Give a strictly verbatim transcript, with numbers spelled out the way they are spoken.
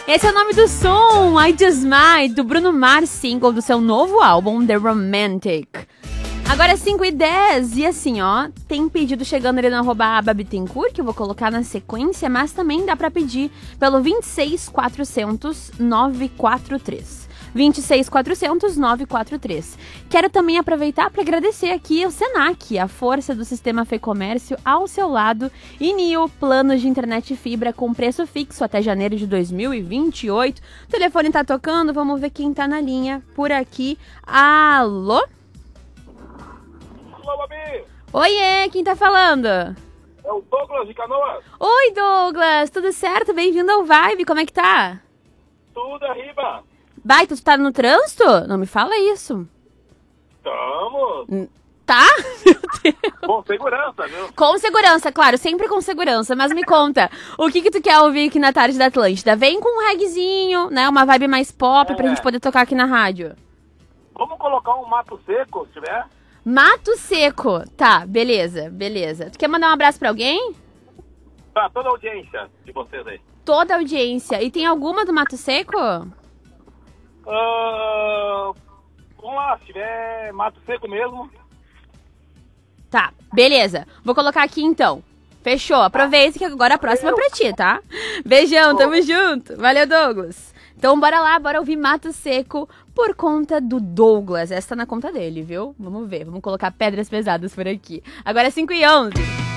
Esse é o nome do som, I Just Might, do Bruno Mars, single do seu novo álbum, The Romantic. Agora é cinco e dez, e assim, ó, tem pedido chegando ali no arroba aba Bittencourt, que eu vou colocar na sequência, mas também dá pra pedir pelo vinte e seis, quatrocentos, nove quatro três. vinte e seis, quatrocentos, nove quatro três. Quero também aproveitar para agradecer aqui ao Senac, a força do sistema Fê-Comércio ao seu lado. E Nio, planos de internet e fibra com preço fixo até janeiro de dois mil e vinte e oito. O telefone tá tocando, vamos ver quem tá na linha por aqui. Alô? Alô, Babi! Oiê, quem tá falando? É o Douglas de Canoas. Oi, Douglas, tudo certo? Bem-vindo ao Vibe, como é que tá? Tudo arriba. Baita, tu tá no trânsito? Não me fala isso. Estamos. Tá? Meu Deus. Com segurança, viu? Com segurança, claro, sempre com segurança. Mas me conta, o que que tu quer ouvir aqui na tarde da Atlântida? Vem com um reggaezinho, né? Uma vibe mais pop É. pra gente poder tocar aqui na rádio. Vamos colocar um mato seco, se tiver? Mato Seco. Tá, beleza, beleza. Tu quer mandar um abraço pra alguém? Pra toda a audiência de vocês aí. Toda a audiência. E tem alguma do Mato Seco? Ah, vamos lá, se tiver mato seco mesmo. Tá, beleza. Vou colocar aqui então. Fechou. Aproveita que agora a próxima é pra ti, tá? Beijão, tamo junto. Valeu, Douglas. Então bora lá, bora ouvir Mato Seco por conta do Douglas. Essa tá na conta dele, viu? Vamos ver, vamos colocar pedras pesadas por aqui. Agora é cinco e onze.